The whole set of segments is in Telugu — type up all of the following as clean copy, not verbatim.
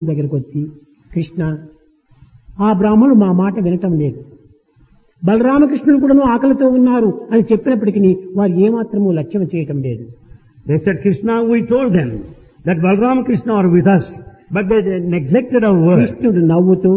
దగ్గరికి వచ్చి, కృష్ణ, ఆ బ్రాహ్మణుడు మా మాట వినటం లేదు, బలరామకృష్ణుడు కూడాను ఆకలితో ఉన్నారు అని చెప్పినప్పటికీ వారు ఏమాత్రము లక్ష్యం చేయటం లేదు. They said, Krishna, we told them that Balram Krishna are with us, but they neglected our word. కృష్ణుడు నవ్వుతూ,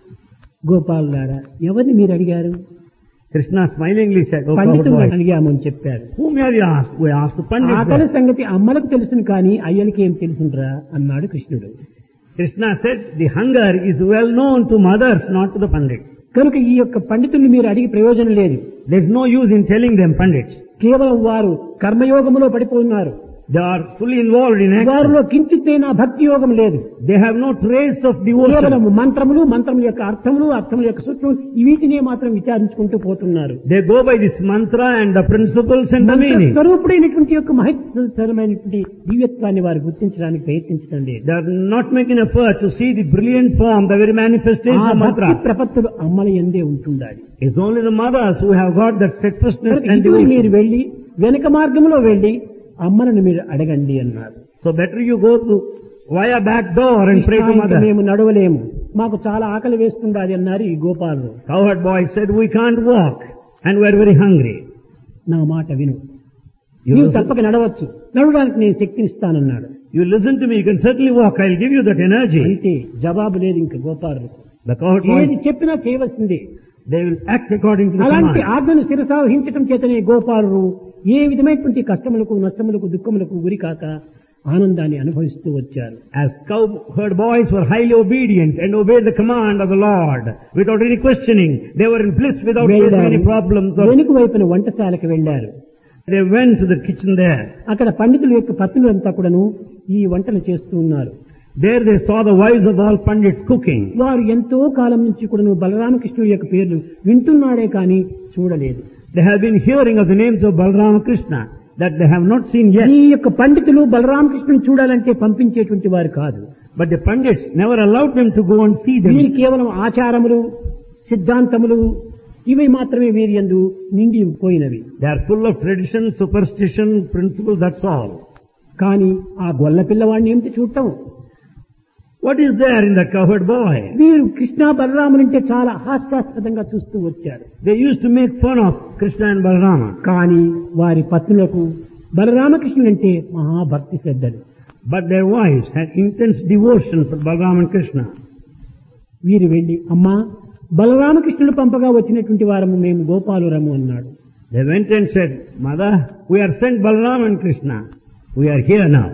గోపాల్ గారా, ఎవరిని మీరు అడిగారు? Krishna smilingly said, "Oh, పండితులను boy, అడిగామని చెప్పారు. whom have you asked? We asked the Pandit." ఆకలి సంగతి అమ్మలకు తెలుసును కానీ అయ్యలకి ఏం తెలుసుండ్రా అన్నాడు కృష్ణుడు. Krishna said, the hunger is well known to mothers, not to the Pandits. కనుక ఈ యొక్క పండితుల్ని మీరు అడిగి ప్రయోజనం లేదు. There is no use in telling them Pandits. కేవలం వారు కర్మయోగములో పడిపోయినారు. They are fully involved in action. వారిలో కించిత్తైనా భక్తి యోగం లేదు. They have no trace of devotion. కేవలం మంత్రములు, మంత్రముల యొక్క అర్థములు, అర్థముల యొక్క సూత్రములు వీటినే మాత్రం విచారించుకుంటూ పోతున్నారు. They go by this mantra and the principles and the Mantra meaning. స్వరూపుడైనటువంటి యొక్క మహత్తరమైనటువంటి దివ్యత్వాన్ని వారు గుర్తించడానికి ప్రయత్నించడం లేదు. They are not making effort to see the brilliant form, the very manifestation of mantra. ప్రపత్తులు అమ్మల యందే ఉంటుండాలి. It's only the mothers who have got that steadfastness and ఇటు devotion. మీరు వెళ్లి వెనక మార్గంలో వెళ్లి అమ్మలను మీరు అడగండి అన్నారు. So better you go to via back door and pray to mother. మేము నడవలేము, మాకు చాలా ఆకలి వేస్తుండాలి అన్నారు ఈ గోపాలు. Cowherd boy said, we can't walk and we are very hungry. నా మాట విను, You నీవు listen, తప్పక నడవచ్చు, నడవడానికి నేను శక్తిని ఇస్తానన్నాడు. you listen to me, you can certainly walk, I'll give you that energy. అయితే జవాబు లేదు ఇంక గోపాలు. The cowherd ఏది boy, చెప్పినా చేయవలసిందే. they will act according to the అలాంటి command. ఆజ్ఞను శిరసావహించటం చేతనే గోపాలు ఏ విధమైనటువంటి కష్టములకు, నష్టములకు, దుఃఖములకు గురి కాక ఆనందాన్ని అనుభవిస్తూ వచ్చారు. As cowherd boys were highly obedient and obeyed the command of the Lord without any questioning, they were in bliss without facing any problems. వెనుక వైపున వంటశాలకు వెళ్లారు. They went to the kitchen there. అక్కడ పండితుల యొక్క పత్నులంతా కూడాను ఈ వంటలు చేస్తూ ఉన్నారు. There they saw the wives of all Pandits cooking. వారు ఎంతో కాలం నుంచి కూడాను బలరామకృష్ణుడి యొక్క పేర్లు వింటున్నాడే కానీ చూడలేదు. They have been hearing of the names of Balram Krishna that they have not seen yet. ఈ యొక్క పండితులు బలరామకృష్ణుని చూడాలంటే పంపించేటువంటి వారు కాదు. But the Pandits never allowed them to go and see them. వీరు కేవలం ఆచారములు, సిద్ధాంతములు ఇవి మాత్రమే వీరి యందు నిండి పోయినవి. They are full of tradition, superstition, principles, that's all. కానీ ఆ గొల్ల పిల్లవాడిని ఏమిటి చూడటం? What is there in that cowherd boy? వీరు కృష్ణ బలరాములంటే చాలా హాస్యాస్పదంగా చూస్తూ వచ్చారు. They used to make fun of Krishna and Balarama. కానీ వారి పత్నులకు బలరామకృష్ణులంటే మహాభక్తి శ్రద్ధలు. But their wives had intense devotion for Balaram and Krishna. వీరు వెళ్లి, అమ్మా, బలరామకృష్ణుడు పంపగా వచ్చినటువంటి వారము మేము గోపాలురము అన్నాడు. They went and said, Mother, we are sent Balaram and Krishna. We are here now.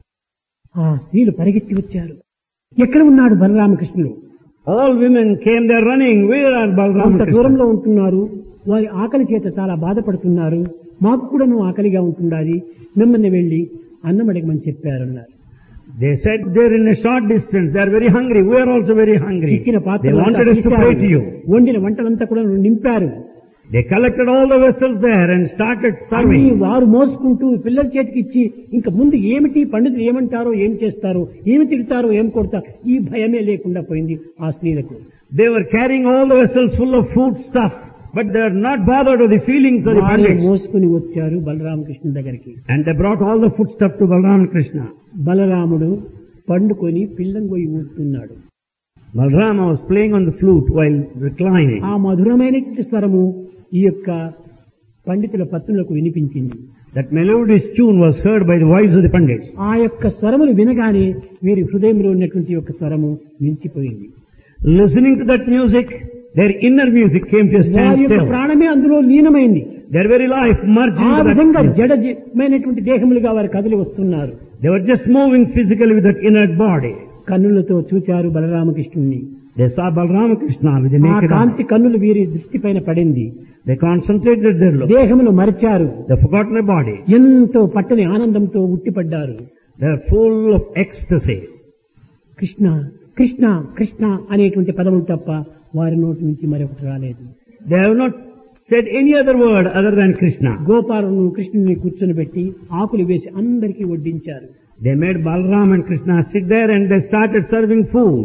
ఆ స్త్రీలు పరిగెత్తి వచ్చారు. ఎక్కడ ఉన్నాడు బలరామకృష్ణుడు? All women came there running. Where are Balaram and అంత Krishna? దూరంలో ఉంటున్నారు, వారి ఆకలి చేత చాలా బాధపడుతున్నారు, మాకు కూడాను ఆకలిగా ఉంటుండాలి, మిమ్మల్ని వెళ్లి అన్నం అడగమని చెప్పారన్నారు. They said they're in a short distance. They're very hungry. We are also very hungry. చిక్కిన They పాత్రలు wanted us to pray to you. వండిన వంటలంతా కూడా నింపారు. They collected all the vessels there and started అన్ని serving. వారు మోసుకుంటూ పిల్లల చేతికి ఇచ్చి ఇంకా ముందు ఏమిటి పండితులు ఏమంటారో, ఏం చేస్తారో, ఏమి తిడతారో, ఏం కొడతారో ఈ భయమే లేకుండా పోయింది ఆ స్త్రీలకు. They were carrying all the vessels full of food stuff, but they are not bothered with the feelings of the వారు Pandits. మోసుకుని వచ్చారు బలరామకృష్ణ దగ్గరికి. And they brought all the food stuff to Balaram and Krishna. బలరాముడు పండుకొని పిల్లంగొయ్యి ఊడుతున్నాడు. Balarama was playing on the flute while reclining. ఆ మధురమైనటువంటి స్వరము ఈ యొక్క పండితుల పత్నులకు వినిపించింది. That melodious tune was heard by the wives of the Pandits. ఆ యొక్క స్వరములు వినగానే వీరి హృదయంలో ఉన్నటువంటి యొక్క స్వరము నిలిచిపోయింది. Listening to that music, their inner music came to a వారి యొక్క standstill. ప్రాణమే అందులో లీనమైంది. Their very life merged ఆ into that విధంగా music. జడమైనటువంటి దేహములుగా వారు కదిలి వస్తున్నారు. They were just moving physically with that inert body. కన్నులతో చూచారు బలరామకృష్ణుని. They saw Balaram Krishna with the ఆ naked కాంతి eye. కన్నులు వీరి దృష్టి పైన పడింది. They concentrated their look. దేహమును మరిచారు. They forgot their body. ఎంతో పట్టని ఆనందంతో ఉట్టిపడ్డారు. They are full of ecstasy. Krishna Krishna Krishna అనేటువంటి పదములు తప్ప వారి నోటి నుంచి మరొకటి రాలేదు. They have not said any other word other than Krishna. గోపాలను కృష్ణుని కూర్చొని పెట్టి ఆకులు వేసి అందరికీ వడ్డించారు. They made Balaram and Krishna sit there and they started serving food.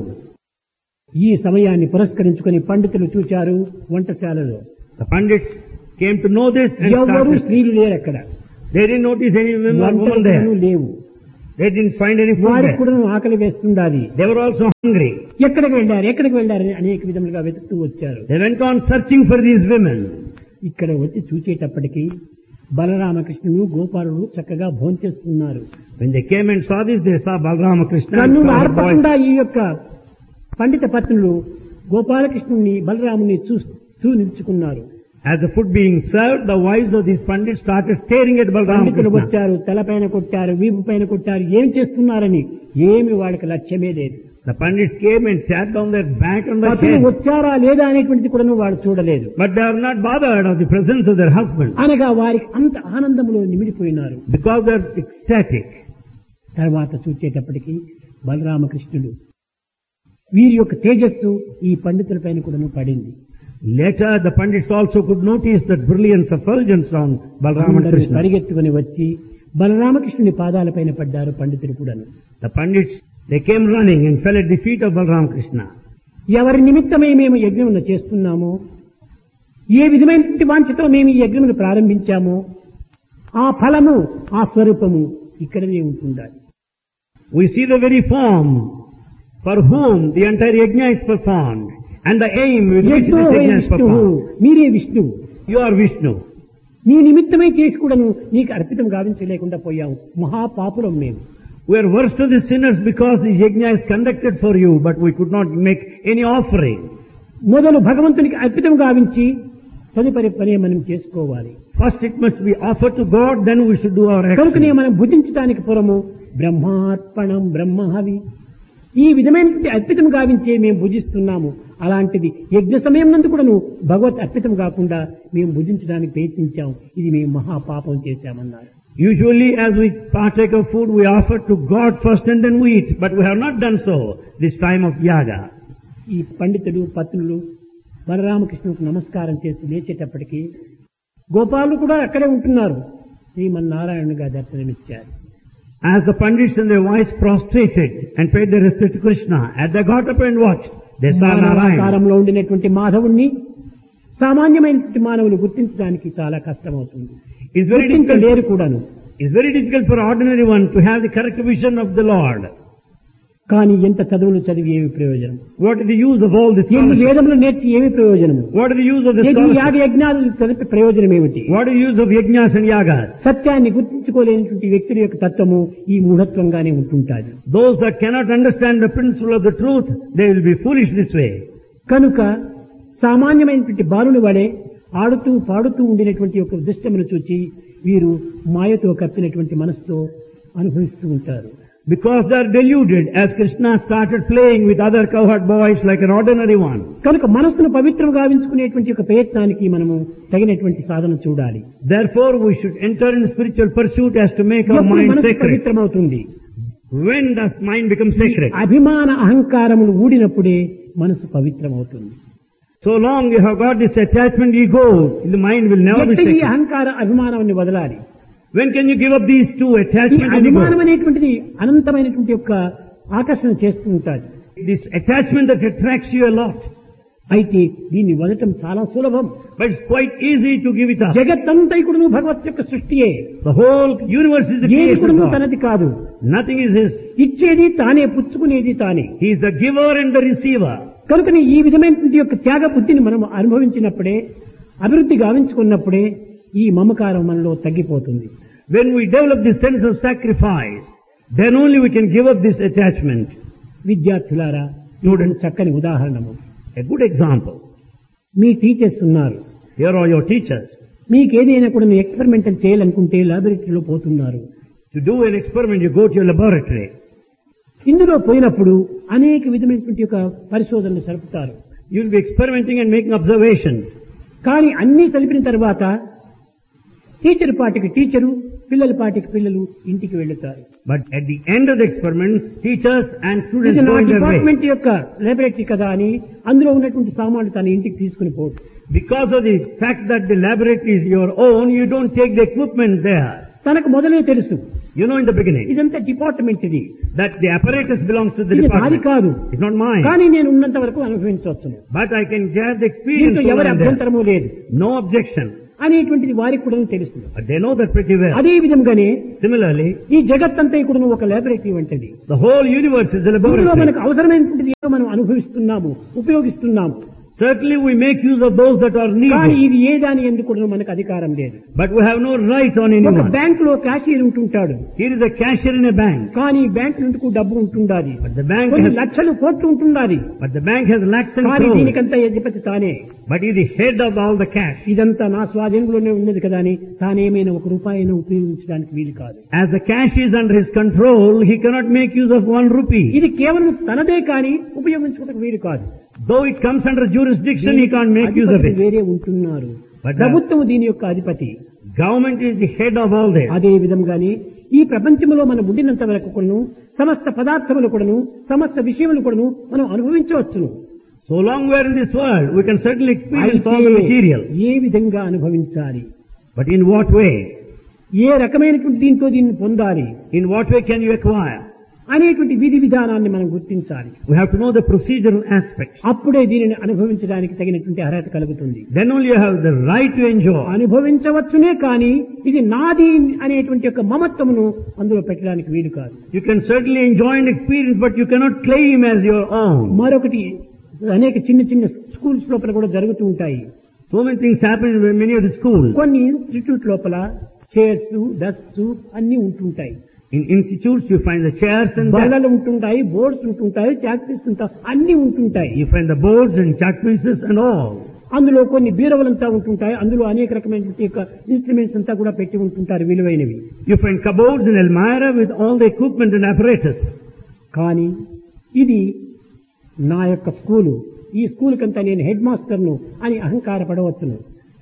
ఈ సమయాన్ని పురస్కరించుకొని పండితులు చూచారు వంటశాలలో. The Pandits came to know this and ఎవరు started. స్త్రీలు లేరు అక్కడ, They didn't notice any women or woman వంటలు there. లేవు. They didn't find any food వారికి there. కూడా ఆకలి వేస్తుండాలి. They were also hungry. ఎక్కడికి వెళ్ళారు అని అనేక విధములుగా వెతుకుతూ వచ్చారు. They went on searching for these women. ఇక్కడ వచ్చి చూచేటప్పటికి బలరామకృష్ణుడు గోపాలుడు చక్కగా భోంచేస్తున్నారు. When they came and saw this, they saw Balarama Krishna and కన్ను saw the boys. ఆర్పకుండా ఈ యొక్క పండిత పత్నులు గోపాలకృష్ణుని బలరాముని చూస్తూ నిల్చుకున్నారు. As the food being served, the wives of these pandits started staring at Balarama పండితులు Krishna. వచ్చారు, తలపైన కొట్టారు, వీపు పైన కొట్టారు, ఏం చేస్తున్నారని ఏమి వాళ్ళకి లక్ష్యమే లేదు. The pandits came and sat down their back on the పత్నులు head. వచ్చారా లేదా అనేటువంటిది కూడా వాళ్ళు చూడలేదు. But they are not bothered of the presence of their husband అనగా వారికి అంత ఆనందంలో నిమిడిపోయినారు. because they are ecstatic. తర్వాత చూచేటప్పటికి బలరామకృష్ణుడు వీరి యొక్క తేజస్సు ఈ పండితుల పైన కూడా పడింది. Later, the pandits also could notice that brilliance effulgence on Balarama అందరూ Krishna. పరిగెత్తుకుని వచ్చి బలరామకృష్ణుని పాదాలపైన పడ్డారు పండితులు కూడాను. The pandits, they came running and fell at the feet of Balarama Krishna. ఎవరి నిమిత్తమై మేము యజ్ఞమును చేస్తున్నామో, ఏ విధమైనటువంటి వాంఛతో మేము ఈ యజ్ఞమును ప్రారంభించామో ఆ ఫలము ఆ స్వరూపము ఇక్కడనే ఉంటుండాలి. We see the very form for whom the entire yajna is performed and the aim with which యజ్ఞో this why yajna is విష్ణువు, performed. మీరే విష్ణువు. You are Vishnu. నీ నిమిత్తమై చేసి కూడాను నీకు అర్పితం గావించలేకుండా పోయాము. మహాపాపులం మేము. We are worst of the sinners because the yajna is conducted for you, but we could not make any offering. మొదలు భగవంతునికి అర్పితం గావించి తదుపరి పని మనం చేసుకోవాలి. First it must be offered to God, then we should do our కనుకనే action. మనం భుజించడానికి పూర్వము బ్రహ్మార్పణం బ్రహ్మహవి ఈ విధమైనటువంటి అర్పితం గావించే మేము భుజిస్తున్నాము. అలాంటిది యజ్ఞ సమయం నందు కూడాను భగవత్ అర్పితం కాకుండా మేము భుజించడానికి ప్రయత్నించాం. ఇది మేము మహాపాపం చేశామన్నారు. Usually as we partake of food, we offer to God first and then we eat, but we have not done so this time of yaga. ఈ పండితుడు పత్నులు బలరామకృష్ణుకు నమస్కారం చేసి లేచేటప్పటికి గోపాలు కూడా అక్కడే ఉంటున్నారు. శ్రీమన్నారాయణుగా దర్శనమిచ్చారు. As the pandits and their wives prostrated and paid their respect to Krishna, as they got up and watched, they saw Narayana. ఆకారంలో ఉండినటువంటి మాధవుణ్ణి సామాన్యమైనటువంటి మానవులు గుర్తించడానికి చాలా కష్టమవుతుంది. It's very difficult. లేరు కూడాను. It's very difficult for ordinary one to have the correct vision of the Lord. కానీ ఎంత చదువులు చదివి ఏమి ప్రయోజనం? What is the use of all this ఎన్ని scholarship? వేదములు నేర్చి ఏమి ప్రయోజనము? What is the use of this యాగ scholarship? యజ్ఞాలు చదివి ప్రయోజనం ఏమిటి? What is the use of yajnas and yagas? సత్యాన్ని గుర్తించుకోలేనటువంటి వ్యక్తుల యొక్క తత్వము ఈ మూఢత్వంగానే ఉంటుంటాది. Those that cannot understand the principle of the truth, they will be foolish this way. కనుక సామాన్యమైనటువంటి బాలుని వలె ఆడుతూ పాడుతూ ఉండినటువంటి ఒక దృశ్యమును చూచి వీరు మాయతో కప్పినటువంటి మనసుతో అనుభవిస్తూ ఉంటారు. Because they are deluded, as Krishna started playing with other cowherd boys like an ordinary one. కనుక మనస్సును పవిత్రం గావించుకునేటువంటి ఒక ప్రయత్నానికి మనము తగినటువంటి సాధన చూడాలి. Therefore, we should enter in spiritual pursuit as to make our ఎప్పుడు mind మనస్సు sacred. పవిత్రమవుతుంది? When does mind become sacred? అభిమాన అహంకారములు ఊడినప్పుడే మనసు పవిత్రమవుతుంది. So long you have got this attachment ego, the mind will never be ఎట్టి ఈ sacred. అహంకార అభిమానాన్ని వదలాలి. When can you give up these two, ఈ attachment and అభిమానం ego? అనేటువంటిది అనంతమైనటువంటి యొక్క ఆకర్షణ చేస్తూ ఉంటుంది. This attachment that attracts you a lot. అయితే దీన్ని వదలటం చాలా సులభం. But it's quite easy to give it up. జగత్తంతైకుడును భగవత్ యొక్క సృష్టియే. The whole universe is the ఏది creation కూడా of God. తనది కాదు. Nothing is his. ఇచ్చేది తానే, పుచ్చుకునేది తానే. He is the giver and the receiver. కనుకని ఈ విధమైనటువంటి యొక్క త్యాగ బుద్ధిని మనం అనుభవించినప్పుడే, అభివృద్ధి గావించుకున్నప్పుడే ఈ మమకారం మనలో తగ్గిపోతుంది. When we develop this sense of sacrifice, then only we can give up this attachment. విద్యార్థులారా, చూడండి చక్కని ఉదాహరణము. A good example. Me teachers ఉన్నారు. Here are your teachers. మీకు ఏదైనా కూడా మీరు ఎక్స్పెరిమెంటల్ చేయాలనుకుంటే లాబొరేటరీలో పోతున్నారు. To do an experiment, you go to your laboratory. ఇందులో పోయినప్పుడు అనేక విధమైనటువంటి యొక్క పరిశోధనలు జరుపుతారు. You will be experimenting and making observations. కానీ అన్నీ కలిపిన తర్వాత టీచర్ పాటికి టీచరు, పిల్లల పాటికి పిల్లలు ఇంటికి వెళ్తారు. But at the end of the experiments, teachers and students ఇది go నా in their way. డిపార్ట్మెంట్ యొక్క లాబొరేటరీ కదా అని అందులో ఉన్నటువంటి సామాన్లు తన ఇంటికి తీసుకుని పోదు. Because of the fact that the laboratory is your own, you don't take the equipment there. తనకు మొదలే తెలుసు, You know in the beginning ఇదంతా డిపార్ట్మెంట్, ఇది that the apparatus belongs to the ఇది నాది department. కాదు, It's not mine. కానీ నేను ఉన్నంత వరకు అనుభవించవచ్చును. But I can get the experience దీంతో over ఎవరి and there. అభ్యంతరము లేదు. No objection. అనేటువంటిది వారికి కూడా తెలుస్తుంది. But they know that pretty well. అదే విధంగానే Similarly, ఈ జగత్తంతా కూడా ఒక లాబొరేటరీ వంటిది. the whole universe is a ఇందులో laboratory. మనకు అవసరమైనటువంటిది ఏదో మనం అనుభవిస్తున్నాము, ఉపయోగిస్తున్నాము. Certainly we make use of those that are కానీ needed. ఇది ఏ దాని ఎందుకు కూడా మనకు అధికారం లేదు. But we have no right on ఒక anyone. బ్యాంక్ లో cashier ఉంటుంటాడు, Here is a cashier in a bank. కానీ బ్యాంక్ నుండి డబ్బు ఉంటుండాలి, But the bank కొన్ని has, లక్షలు కోట్లు ఉంటుండాలి. but the bank has lakhs and కానీ crores. దీనికంతా అధిపతి తానే. But he is the head of all the cash. ఇదంతా నా స్వాధీనంలోనే ఉన్నది కదా అని తానేమైనా ఒక రూపాయిని ఉపయోగించడానికి వీలు కాదు. As the cash is under his control, he cannot make use of 1 rupee. ఇది కేవలం తనదే కానీ ఉపయోగించుకోవడానికి వీలు కాదు. Though it comes under jurisdiction, he can't make use of అధిపతులు it. వేరే ఉంటున్నారు. But ప్రభుత్వం దీని యొక్క అధిపతి. government is the head of all this. అదే విధంగానే ఈ ప్రపంచంలో మనం ఉండినంత వరకు కూడాను సమస్త పదార్థములు కూడాను సమస్త విషయములు కూడాను మనం అనుభవించవచ్చును. So long we are in this world, we can certainly experience all the material. ఏ విధంగా అనుభవించాలి, But in what way? ఏ రకమైనటువంటి దీంతో దీన్ని పొందాలి In what way can you acquire? అనేటువంటి విధి విధానాన్ని మనం గుర్తించాలి. We have to know the procedural aspects. అప్పుడే దీనిని అనుభవించడానికి తగినటువంటి అర్హత కలుగుతుంది. Then only you have the right to enjoy. అనుభవించవచ్చునే కానీ ఇది నాది అనేటువంటి యొక్క మమత్వమును అందులో పెట్టడానికి వీలు కాదు. You can certainly enjoy and experience, but you cannot claim as your own. మరొకటి అనేక చిన్న చిన్న స్కూల్స్ లోపల కూడా జరుగుతూ ఉంటాయి. So many things happen in many of the schools. కొన్ని ఇన్స్టిట్యూట్ లోపల చైర్స్, డెస్క్స్ అన్ని ఉంటుంటాయి. In institutes you find the chairs and బల్లలు desks. ఉంటుంటాయి, బోర్డ్స్ ఉంటుంటాయి, చాక్పీస్ ఉంటాయి, అన్ని ఉంటుంటాయి. You find the boards and chalk pieces and all. అందులో కొన్ని బీరువలంతా ఉంటుంటాయి, అందులో అనేక రకమైనటువంటి ఇన్స్ట్రుమెంట్స్ అంతా కూడా పెట్టి ఉంటుంటారు విలువైనవి. You find cupboards in Elmira with all the equipment and apparatus. కానీ ఇది నా యొక్క స్కూలు, ఈ స్కూల్ కంతా నేను హెడ్ మాస్టర్ను అని అహంకారపడవచ్చును.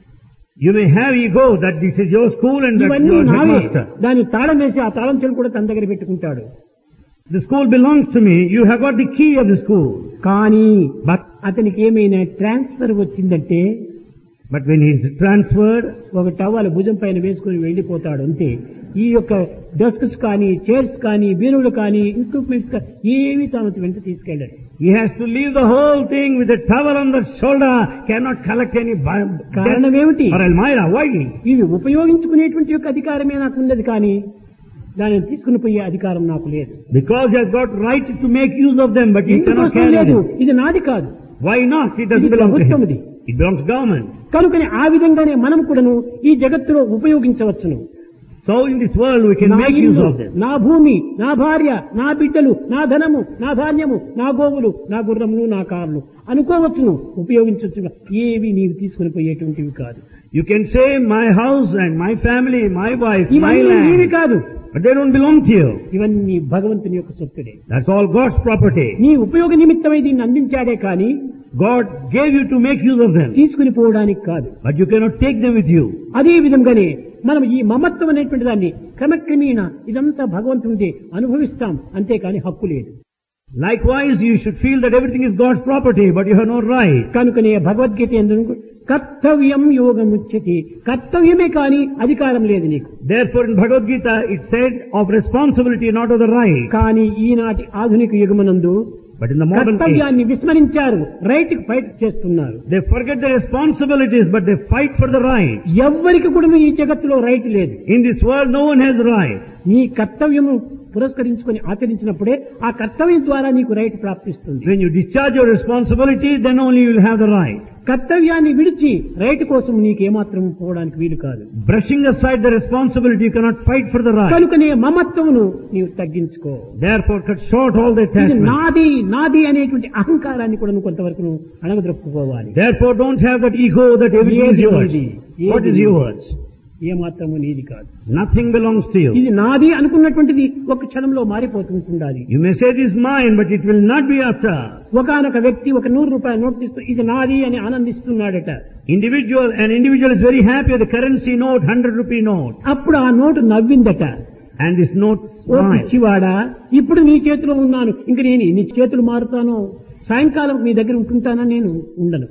You may have ego that this is your school and that ఇవన్నీ you are నావే. headmaster. దాన్ని తాళం వేసి ఆ తాళం చెవి కూడా తన దగ్గర పెట్టుకుంటాడు. The school belongs to me. You have got the key of the school. కానీ But అతనికి ఏమైనా ట్రాన్స్ఫర్ వచ్చిందంటే when he is transferred, ఒక టవల్ భుజం పైన వేసుకుని వెళ్లిపోతాడు అంతే. ఈ యొక్క డెస్క్స్ కానీ, చైర్స్ కానీ, బీరువులు కానీ, ఇన్స్ట్రుమెంట్స్ ఏవి తాను వెంట తీసుకెళ్ళాడు. he has to leave the whole thing with a towel on the shoulder, cannot collect any కారణం ఏమిటి? or Elmira. Why? ఇవి ఉపయోగించుకునేటువంటి యొక్క అధికారమే నాకు ఉన్నది, కానీ దానిని తీసుకుని పోయే అధికారం నాకు లేదు. Because he has got right to make use of them, but he cannot ఎందుకోసం carry లేదు, them. ఇది నాది కాదు. Why not? It doesn't ఇది belong to ప్రభుత్వముది. him. It belongs to government. కనుకని ఆ విధంగానే మనం కూడాను ఈ జగత్తులో ఉపయోగించవచ్చును. So in this world we can నా make use ఇల్లు, of them. నా భూమి, నా భార్య, నా బిడ్డలు, నా ధనము, నా ధాన్యము, నా గోవులు, నా గుర్రములు, నా కార్లు అనుకోవచ్చును, ఉపయోగించవచ్చును. ఏవి నీవు తీసుకుని పోయేటువంటివి కాదు. You can say my house and my family, my wife, my ఇవన్నీ నీవి land, కాదు, but they don't belong to you. ఇవన్నీ భగవంతుని యొక్క సొత్తుడే. That's all God's property. నీ ఉపయోగ నిమిత్తమై దీన్ని అందించాడే కానీ God gave you to make use of them, తీసుకుని పోవడానికి కాదు. but you cannot take them with you. అదే విధంగానే మనం ఈ మమత్వం అనేటువంటి దాన్ని క్రమక్రమేణ ఇదంతా భగవంతునిదే అనుభవిస్తాం, అంతేకాని హక్కు లేదు. Likewise, you should feel that everything is God's property, but you have no right. కనుకనే భగవద్గీత ఎందుకు కర్తవ్యం యోగముచ్యతే, కర్తవ్యమే కానీ అధికారం లేదు నీకు. Therefore in Bhagavad Gita it said of responsibility, not of the right. కానీ ఈనాటి ఆధునిక యుగమునందు But in the modern age, కర్తవ్యాన్ని విస్మరించారు, రైట్ కి ఫైట్ చేస్తున్నారు. they forget the responsibilities, but they fight for the right. ఎవ్వరికి కూడా ఈ జగత్తులో రైట్ లేదు. In this world no one has right. నీ కర్తవ్యము పురస్కరించుకొని ఆచరించినప్పుడే ఆ కర్తవ్యం ద్వారా నీకు రైట్ ప్రాప్తిస్తుంది. When you discharge your responsibility, then only you will have the right. కర్తవ్యాన్ని విడిచి రైట్ కోసం నీకేమాత్రం పోవడానికి వీలు కాదు. Brushing aside the responsibility, you cannot fight for the right. కనుకనే మమత్వమును నీవు తగ్గించుకో. Therefore cut short all the ఇది attachment. నాది నాది అనేటువంటి అహంకారాన్ని కూడా నువ్వు కొంతవరకు నువ్వు అణగదొక్కుకోవాలి. Therefore don't have that ego that everything is yours. What is yours? ఏమాత్రము నీది కాదు. Nothing belongs to you. ఇది నాది అనుకున్నటువంటిది ఒక క్షణంలో మారిపోతుండాలి. You may say this is mine, but it will not be after. ఒకనొక వ్యక్తి ఒక 100 రూపాయల నోట్ తీస్తూ ఇది నాది అని ఆనందిస్తున్నాడట. An individual is very happy with the currency note, 100 rupee note. అప్పుడు ఆ note నవ్విందట. And this note oh smiles. పిచ్చివాడా, ఇప్పుడు నీ చేతిలో ఉన్నాను, ఇంక నేను నీ చేతులు మారుతాను, సాయంకాలం నీ దగ్గర ఉంటుంటానా, నేను ఉండను.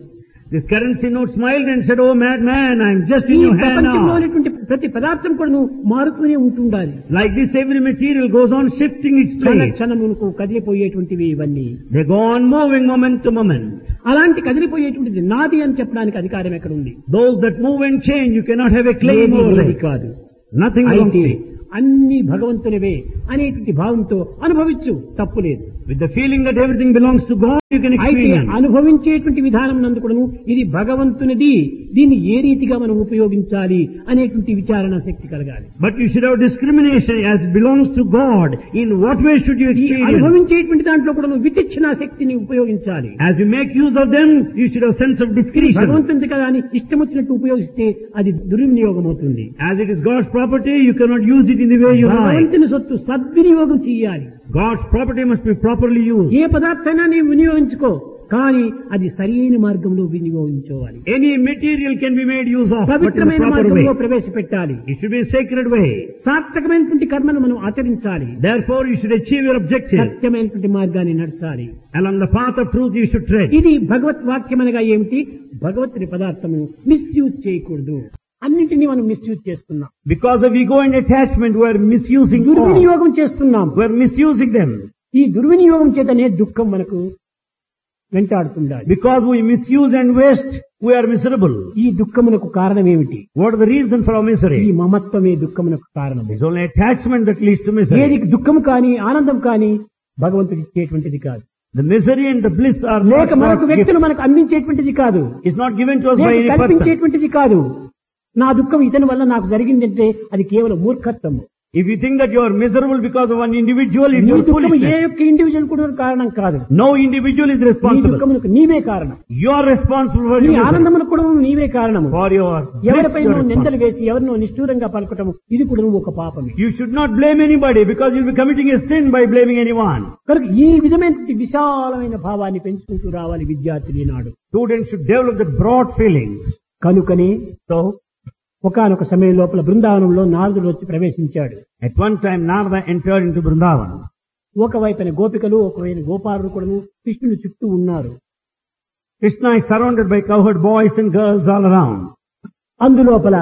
This currency note smiled and said, "Oh madman, I am just ఈ in your hand ప్రపంచంలో now." ఉన్నటువంటి ప్రతి పదార్థం కూడా మారుతూనే ఉంటుండాలి. Like this, every material goes on shifting its క్షణ place. క్షణమునకు కదిలిపోయేటువంటివి ఇవన్నీ. They go on moving moment to moment. అలాంటి కదిలిపోయేటువంటిది నాది అని చెప్పడానికి అధికారం ఎక్కడ ఉంది? Those that move and change, you cannot have a claim ఏది over ఏది it. కాదు. Nothing belongs అయితే to it. అన్ని భగవంతునివే అనేటువంటి భావంతో అనుభవించు, తప్పులేదు. With the feeling that everything belongs to God, you can అయితే experience. అనుభవించేటువంటి విధానం నందు కూడాను ఇది భగవంతునిది, దీన్ని ఏ రీతిగా మనం ఉపయోగించాలి అనేటువంటి విచారణ శక్తి కలగాలి. But you should have discrimination as belongs to God. In what way should you ఈ experience? అనుభవించేటువంటి దాంట్లో కూడా విచక్షణ శక్తిని ఉపయోగించాలి. As you make use of them, you should have sense of discretion. భగవంతునిది కదా అని ఇష్టం వచ్చినట్టు ఉపయోగిస్తే అది దుర్వినియోగం అవుతుంది. As it is God's property, you cannot use it in the way you like. భగవంతుని సొత్తు సద్వినియోగం చేయాలి. God's property must be properly used. ఏ పదార్థాన్ని నీవు వినియోగించుకో, కానీ అది సరైన మార్గంలో వినియోగించుకోవాలి. Any material can be made use of, but in a పవిత్రమైన proper మార్గంలో way. ప్రవేశపెట్టాలి. It should be a sacred way. సార్థకమైనటువంటి కర్మను మనం ఆచరించాలి. Therefore, you should achieve your objective. సత్యమైనటువంటి మార్గాన్ని నడచాలి. Along the path of truth, you should tread. ఇది భగవత్ వాక్యం అనగా ఏమిటి? భగవత్తుని పదార్థము మిస్యూజ్ చేయకూడదు. అన్నింటినీ మనం మిస్యూజ్ చేస్తున్నాం. Because of ego and attachment, we are misusing all. దుర్వినియోగం చేస్తున్నాం. We are misusing them. ఈ దుర్వినియోగం చేతనే దుఃఖం మనకు వెంటాడుతుండాలి. Because we misuse and waste, we are miserable. ఈ దుఃఖమునకు కారణం ఏమిటి? What is the reason for our ఈ misery? మమత్వమే దుఃఖమునకు కారణం. It's only attachment that leads to misery. ఏది దుఃఖము కానీ ఆనందం కానీ భగవంతుడు ఇచ్చేటువంటిది కాదు. The misery and the bliss are లేక not మనకు God's వ్యక్తులు gift. మనకు అందించేటువంటిది కాదు. It's not given to us by లేక any person. కల్పించేటువంటిది కాదు. నా దుఃఖం ఇతని వల్ల నాకు జరిగిందంటే అది కేవలం మూర్ఖత్వము. If you think that you are miserable because of one individual, it's నీ your దుఃఖము ఏ foolishness. యొక్క ఇండివిజువల్ కూడా కారణం కాదు. No individual is నీ responsible. దుఃఖమునకు నీవే కారణం. You are responsible for నీ your misery. ఆనందమునకు కూడా నీవే కారణము. For your bliss, ఎవరిపై you are నువ్వు నిందలు responsible. వేసి ఎవరినో నిష్ఠూరంగా పలకటము ఇది కూడా ఒక పాపమే. You should not blame anybody because you'll be committing a sin by blaming anyone. కనుక ఈ విధమైన విశాలమైన భావాన్ని పెంచుకుంటూ రావాలి విద్యార్థులు ఈనాడు. Students should develop the broad feelings. కనుకనే So, ఒకానొక సమయం లోపల బృందావనంలో నారదుడు వచ్చి ప్రవేశించాడు. at one time Narada entered into Vrindavan. ఒకవైపున గోపికలు ఒకవైపు గోపాలుడు కూడాను కృష్ణుని చుట్టూ ఉన్నారు. Krishna is surrounded by cowherd boys and girls all around. అందులోపల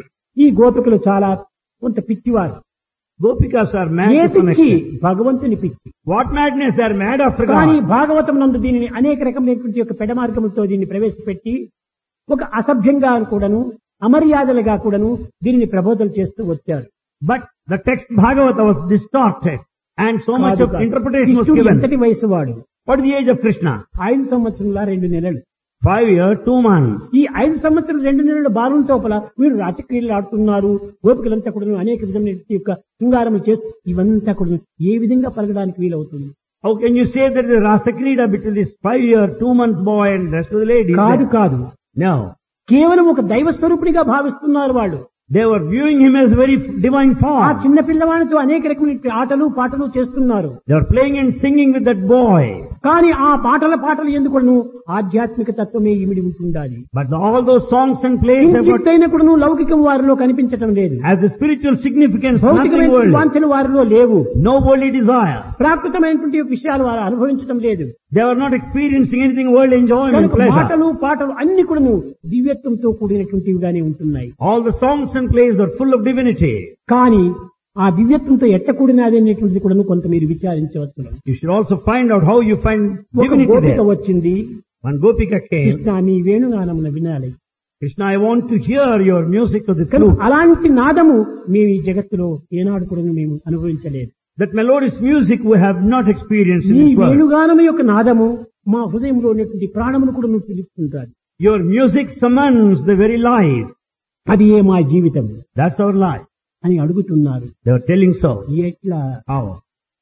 ఈ గోపికలు చాలా కొంత పిచ్చివారు. Gopikas are mad A to some పిచ్చి? extent. భగవంతుని పిచ్చి. What madness, they are mad after కానీ God. భాగవతం నందు దీనిని అనేక రకమైనటువంటి యొక్క పెడమార్గములతో దీన్ని ప్రవేశపెట్టి ఒక అసభ్యంగా కూడాను అమర్యాదలుగా కూడాను దీనిని ప్రబోధన చేస్తూ వచ్చారు. But the text Bhagavata was distorted and so much of interpretation was కృష్ణుడు given. ఎంతటి వయసు వాడు? What is the age of Krishna? 5 సంవత్సరాల 2 నెలలు. 5 years, 2 months. ఈ 5 సంవత్సరాలు 2 నెలల బాలం తోపల వీరు రాజక్రీడలు ఆడుతున్నారు. గోపికలంతా కూడా అనేక విధమైన యొక్క శృంగారములు చేస్తూ ఇవంతా కూడా ఏ విధంగా పలకడానికి వీలవుతుంది? How can you say that the Rasa Krida between this 5 year, 2 months boy and the rest of the ladies? కాదు. No. కేవలం ఒక దైవ స్వరూపుడిగా భావిస్తున్నారు వాళ్ళు. They were viewing him as very divine ఆ form. చిన్న పిల్లవాడితో అనేక రకమైన ఆటలు పాటలు చేస్తున్నారు. They were playing and singing with that boy. కానీ ఆ పాటలు ఎందుకు ఆధ్యాత్మిక తత్వమే ఇమిడి ఉంటుండాలి. But all those songs and plays have got, కించిత్తైన కూడాను లౌకికం వారిలో కనిపించటం లేదు. as a spiritual significance, nothing భౌతికమైన worldly. వాంఛలు వారిలో లేవు. No worldly desire. ప్రాకృతమైనటువంటి విషయాలు వారు అనుభవించడం లేదు. They were not experiencing anything worldly enjoyment, కనుక pleasure. మాటలు పాటలు అన్ని కూడాను దివ్యత్వంతో కూడినటువంటివిగానే ఉంటున్నాయి. All the songs and plays are full of divinity. కానీ ఆ దివ్యత్వంతో ఎట్ట కూడినది అనేటువంటిది కూడా కొంత మీరు విచారించవచ్చు. You should also find out how you find ఒక divinity గోపిక there. వచ్చింది. One Gopika came. కృష్ణ నీ వేణుగానమున వినాలి. Krishna, I want to hear your music of the కనుక flute. అలాంటి నాదము మేము ఈ జగత్తులో ఏనాడు కూడా మేము అనుభవించలేదు. That melodious music we have not experienced in నీ this world. వేణుగానము యొక్క నాదము మా హృదయంలో ఉన్నటువంటి ప్రాణమును కూడా నువ్వు పిలుస్తుంటారు. Your music summons the very life. అది ఏ మా జీవితం That's our life. అని అడుగుతున్నారు. They were telling so. ఎట్లా How?